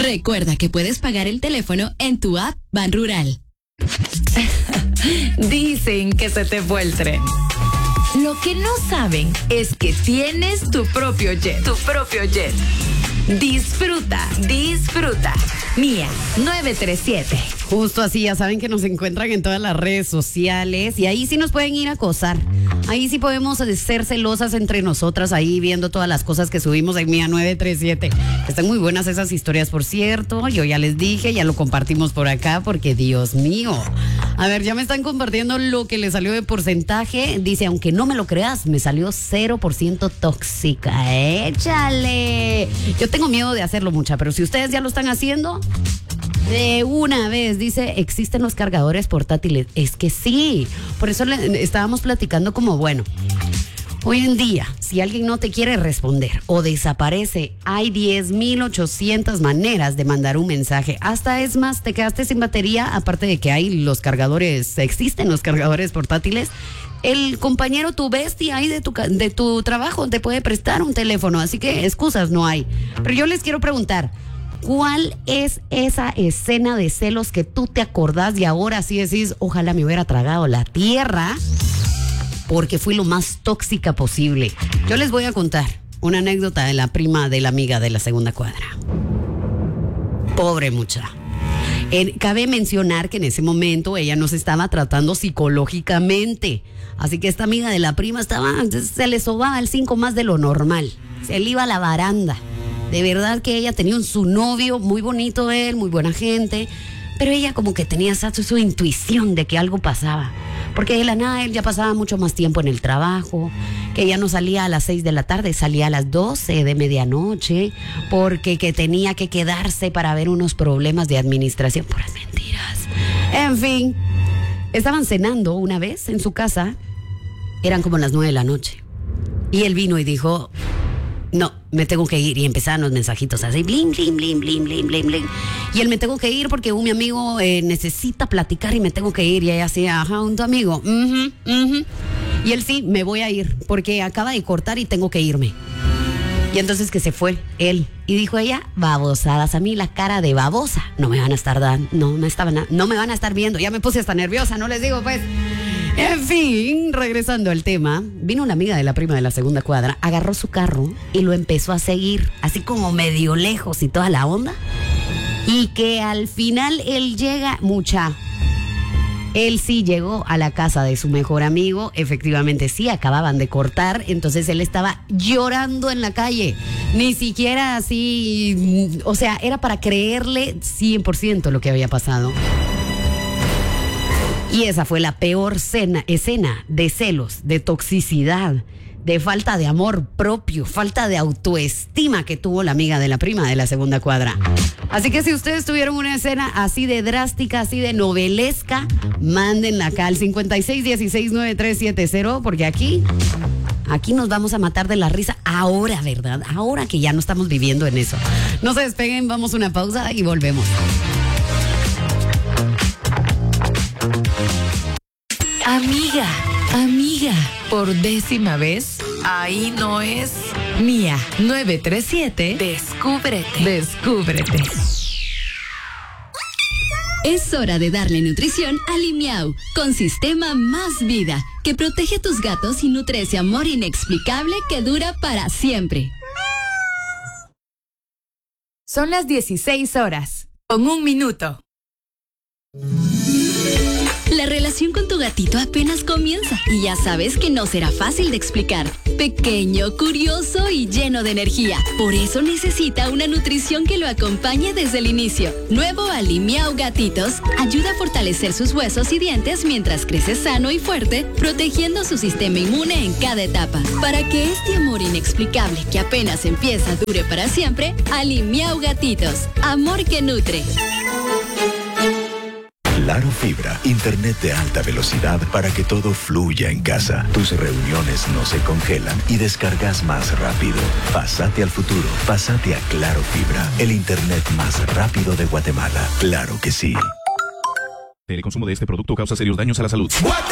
Recuerda que puedes pagar el teléfono en tu app Banrural. Dicen que se te fue el tren. Lo que no saben es que tienes tu propio jet. Tu propio jet. Disfruta, disfruta. Mía 937. Justo así, ya saben que nos encuentran en todas las redes sociales y ahí sí nos pueden ir a acosar. Ahí sí podemos ser celosas entre nosotras, ahí viendo todas las cosas que subimos en Mía 937. Están muy buenas esas historias, por cierto. Yo ya les dije, ya lo compartimos por acá porque Dios mío. A ver, ya me están compartiendo lo que le salió de porcentaje. Dice, aunque no me lo creas, me salió 0% tóxica. ¡Échale! Yo tengo miedo de hacerlo, mucha, pero si ustedes ya lo están haciendo, de una vez. Dice, existen los cargadores portátiles. Es que sí, por eso estábamos platicando como, bueno, hoy en día, si alguien no te quiere responder o desaparece, hay 10,800 maneras de mandar un mensaje. Hasta es más, te quedaste sin batería, aparte de que hay los cargadores, existen los cargadores portátiles. El compañero, tu bestia ahí de tu trabajo, te puede prestar un teléfono, así que excusas no hay. Pero yo les quiero preguntar, ¿cuál es esa escena de celos que tú te acordás y ahora sí decís, ojalá me hubiera tragado la tierra porque fui lo más tóxica posible? Yo les voy a contar una anécdota de la prima de la amiga de la segunda cuadra. Pobre mucha. Cabe mencionar que en ese momento ella nos estaba tratando psicológicamente. Así que esta amiga de la prima se le sobaba el 5 más de lo normal. Se le iba a la baranda. De verdad que ella tenía su novio, muy bonito él, muy buena gente. Pero ella como que tenía su intuición de que algo pasaba. Porque de la nada él ya pasaba mucho más tiempo en el trabajo, que ella no salía a las 6 de la tarde, salía a las 12 de medianoche, porque que tenía que quedarse para ver unos problemas de administración. Puras mentiras. En fin, estaban cenando una vez en su casa, eran como las 9 de la noche. Y él vino y dijo, no, me tengo que ir. Y empezaron los mensajitos así, bling, bling, bling, bling, bling, bling, bling. Y él, me tengo que ir porque mi amigo necesita platicar y me tengo que ir. Y ella así, ajá, un tu amigo. Y él, sí, me voy a ir porque acaba de cortar y tengo que irme. Y entonces que se fue él. Y dijo ella, babosadas, a mí la cara de babosa. No me van a estar dando, no me van a estar viendo. Ya me puse hasta nerviosa, no les digo pues. En fin, regresando al tema, vino la amiga de la prima de la segunda cuadra, agarró su carro y lo empezó a seguir, así como medio lejos y toda la onda. Y que al final él llega, él sí llegó a la casa de su mejor amigo, efectivamente sí, acababan de cortar, entonces él estaba llorando en la calle, ni siquiera así, o sea, era para creerle 100% lo que había pasado. Y esa fue la peor escena de celos, de toxicidad, de falta de amor propio, falta de autoestima que tuvo la amiga de la prima de la segunda cuadra. Así que si ustedes tuvieron una escena así de drástica, así de novelesca, mándenla acá al 56169370, porque aquí nos vamos a matar de la risa ahora, ¿verdad? Ahora que ya no estamos viviendo en eso. No se despeguen, vamos a una pausa y volvemos. Amiga, por 10ª vez, ahí no es. Mía 937, descúbrete. Es hora de darle nutrición a Limiau, con Sistema Más Vida, que protege a tus gatos y nutre ese amor inexplicable que dura para siempre. Son las 16 horas, con 1 minuto. La relación con tu gatito apenas comienza y ya sabes que no será fácil de explicar. Pequeño, curioso y lleno de energía. Por eso necesita una nutrición que lo acompañe desde el inicio. Nuevo Alimiau Gatitos ayuda a fortalecer sus huesos y dientes mientras crece sano y fuerte, protegiendo su sistema inmune en cada etapa. Para que este amor inexplicable que apenas empieza dure para siempre, Alimiau Gatitos. Amor que nutre. Claro Fibra, internet de alta velocidad para que todo fluya en casa. Tus reuniones no se congelan y descargas más rápido. Pásate al futuro, pásate a Claro Fibra, el internet más rápido de Guatemala. Claro que sí. El consumo de este producto causa serios daños a la salud.